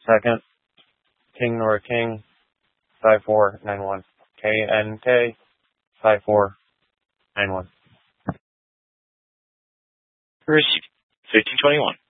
Second, King Nora King, 5491. KNK, 5491. Received. 1521.